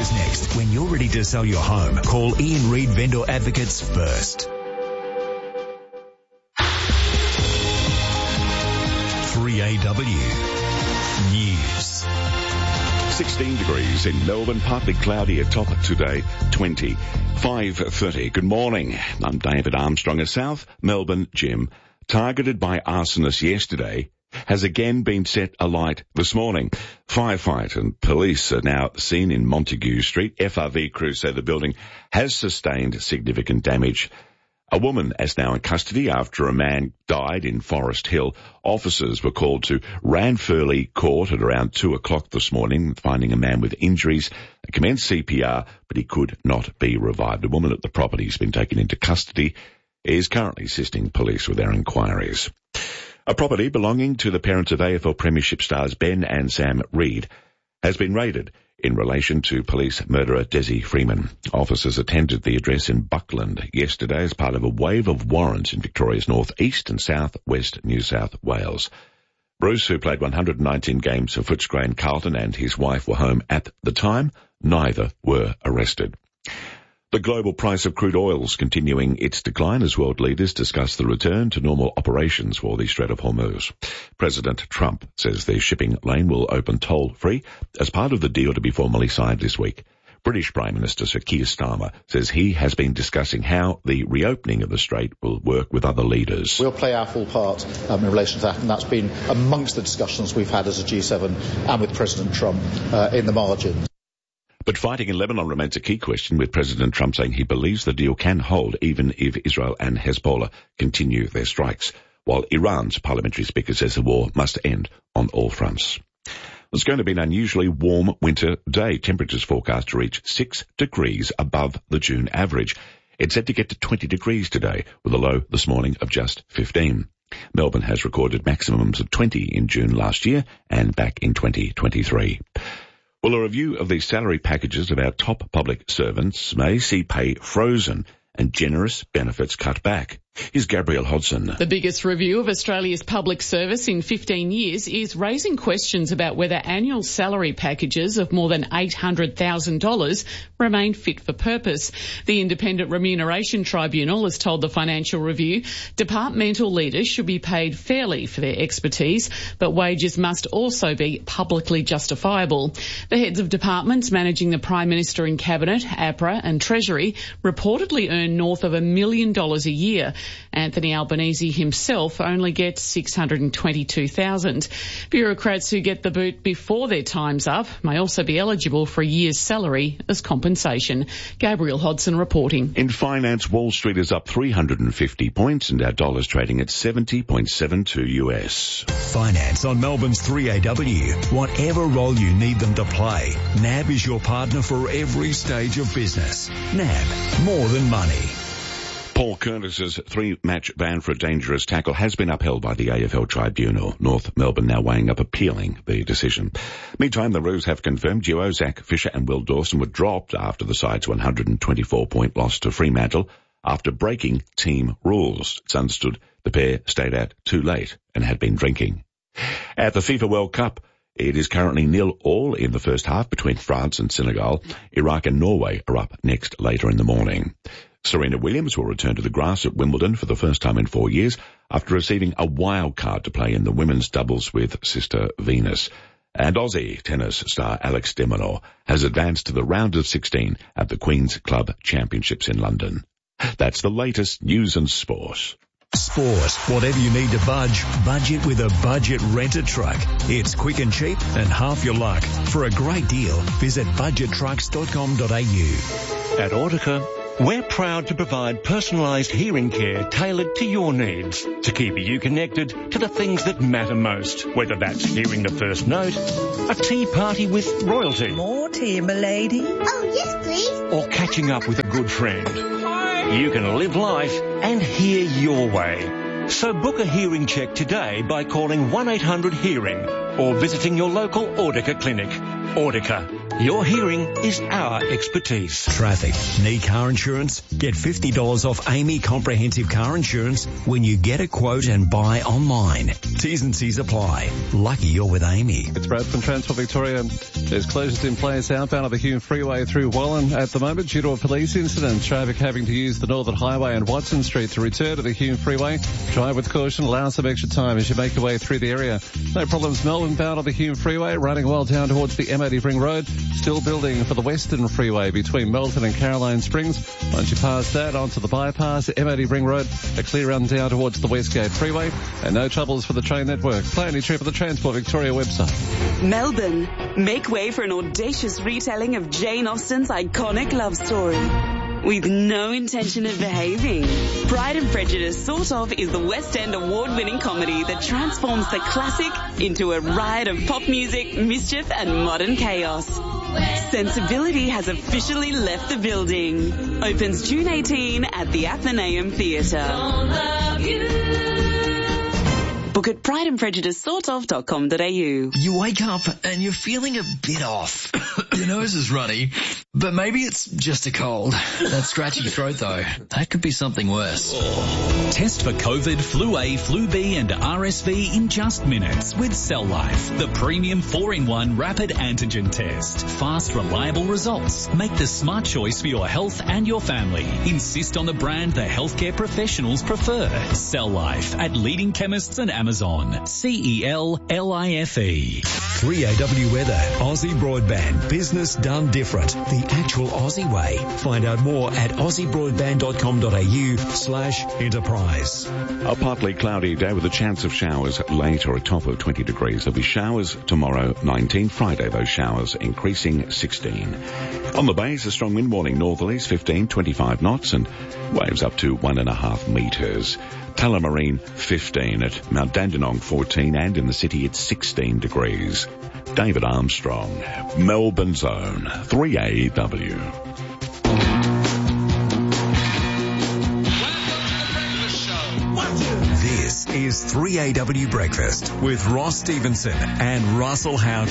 is next. When you're ready to sell your home, call Ian Reid Vendor Advocates first. 3AW News. 16 degrees in Melbourne, partly cloudy, a top today, 20. 5:30. Good morning. I'm David Armstrong. A South Melbourne gym targeted by arsonists yesterday has again been set alight this morning. Firefight and police are now at the scene in Montague Street. FRV crews say the building has sustained significant damage. A woman is now in custody after a man died in Forest Hill. Officers were called to Ranfurly Court at around 2 o'clock this morning, finding a man with injuries. They commenced CPR, but he could not be revived. The woman at the property has been taken into custody, is currently assisting police with their inquiries. A property belonging to the parents of AFL Premiership stars Ben and Sam Reid has been raided in relation to police murderer Desi Freeman. Officers attended the address in Buckland yesterday as part of a wave of warrants in Victoria's north east and south-west New South Wales. Bruce, who played 119 games for Footscray and Carlton, and his wife were home at the time. Neither were arrested. The global price of crude oil is continuing its decline as world leaders discuss the return to normal operations for the Strait of Hormuz. President Trump says the shipping lane will open toll-free as part of the deal to be formally signed this week. British Prime Minister Sir Keir Starmer says he has been discussing how the reopening of the strait will work with other leaders. We'll play our full part in relation to that, and that's been amongst the discussions we've had as a G7 and with President Trump in the margins. But fighting in Lebanon remains a key question, with President Trump saying he believes the deal can hold even if Israel and Hezbollah continue their strikes, while Iran's parliamentary speaker says the war must end on all fronts. It's going to be an unusually warm winter day. Temperatures forecast to reach 6 degrees above the June average. It's set to get to 20 degrees today, with a low this morning of just 15. Melbourne has recorded maximums of 20 in June last year and back in 2023. Well, a review of the salary packages of our top public servants may see pay frozen and generous benefits cut back. Here's Gabrielle Hodson. The biggest review of Australia's public service in 15 years is raising questions about whether annual salary packages of more than $800,000 remain fit for purpose. The Independent Remuneration Tribunal has told the Financial Review departmental leaders should be paid fairly for their expertise, but wages must also be publicly justifiable. The heads of departments managing the Prime Minister and Cabinet, APRA and Treasury reportedly earn north of $1 million a year. Anthony Albanese himself only gets $622,000. Bureaucrats who get the boot before their time's up may also be eligible for a year's salary as compensation. Gabrielle Hodson reporting. In finance, Wall Street is up 350 points and our dollar's trading at 70.72 US. Finance on Melbourne's 3AW. Whatever role you need them to play, NAB is your partner for every stage of business. NAB, more than money. Paul Curtis's 3-match ban for a dangerous tackle has been upheld by the AFL Tribunal. North Melbourne now weighing up appealing the decision. Meantime, the Roos have confirmed duo Zach Fisher and Will Dawson were dropped after the side's 124-point loss to Fremantle after breaking team rules. It's understood the pair stayed out too late and had been drinking. At the FIFA World Cup, it is currently 0-0 in the first half between France and Senegal. Iraq and Norway are up next later in the morning. Serena Williams will return to the grass at Wimbledon for the first time in 4 years after receiving a wild card to play in the women's doubles with sister Venus. And Aussie tennis star Alex de Minaur has advanced to the round of 16 at the Queen's Club Championships in London. That's the latest news and sport. Sport. Whatever you need to budget with a budget rent-a-truck. It's quick and cheap and half your luck. For a great deal, visit budgettrucks.com.au. At Audica, we're proud to provide personalised hearing care tailored to your needs to keep you connected to the things that matter most, whether that's hearing the first note, a tea party with royalty. More tea, milady. Oh, yes, please. Or catching up with a good friend. You can live life and hear your way. So book a hearing check today by calling 1-800-HEARING or visiting your local Audica clinic. Audica, your hearing is our expertise. Traffic. Need car insurance? Get $50 off Amy Comprehensive Car Insurance when you get a quote and buy online. T's and C's apply. Lucky you're with Amy. It's Brad from Transport Victoria. There's closures in place outbound of the Hume Freeway through Wallen at the moment due to a police incident. Traffic having to use the Northern Highway and Watson Street to return to the Hume Freeway. Drive with caution, allow some extra time as you make your way through the area. No problems Melbourne bound on the Hume Freeway, running well down towards the M80 Ring Road. Still building for the Western Freeway between Melton and Caroline Springs. Once you pass that onto the bypass, M80 Ring Road, a clear run down towards the Westgate Freeway. And no troubles for the train network. Plan your trip at the Transport Victoria website. Melbourne, make way for an audacious retelling of Jane Austen's iconic love story. With no intention of behaving. Pride and Prejudice Sort Of is the West End award-winning comedy that transforms the classic into a riot of pop music, mischief and modern chaos. Sensibility has officially left the building. Opens June 18 at the Athenaeum Theatre. Book at prideandprejudicesortof.com.au. You wake up and you're feeling a bit off. Your nose is runny, but maybe it's just a cold. That scratchy throat though, that could be something worse. Test for COVID, flu A, flu B and RSV in just minutes with Cell Life, the premium 4-in-1 rapid antigen test. Fast, reliable results. Make the smart choice for your health and your family. Insist on the brand the healthcare professionals prefer. Cell Life at leading chemists and Amazon. CELLIFE. 3AW Weather, Aussie Broadband, business done different. The actual Aussie way. Find out more at aussiebroadband.com.au/enterprise. A partly cloudy day with a chance of showers later, a top of 20 degrees. There'll be showers tomorrow, 19. Friday, those showers increasing 16. On the base, a strong wind warning, northerlies 15, 25 knots and waves up to 1.5 metres. Tullamarine 15, at Mount Dandenong 14, and in the city it's 16 degrees. David Armstrong, Melbourne Zone, 3AW. This is 3AW Breakfast with Ross Stevenson and Russell Howard.